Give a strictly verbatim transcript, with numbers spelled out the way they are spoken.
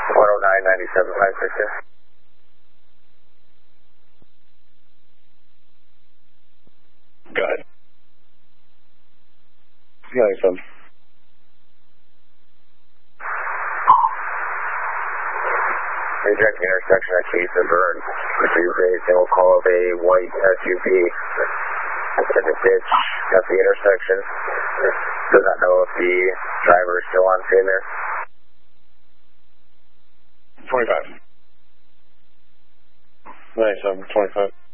one oh nine, ninety-seven, five six two. Go ahead. ninety-seven. Reject the intersection at Case and Burn. If you raise, they will call up a white S U V. In the ditch at the intersection. Does not know if the driver is still on scene there. twenty-five. ninety-seven, twenty-five.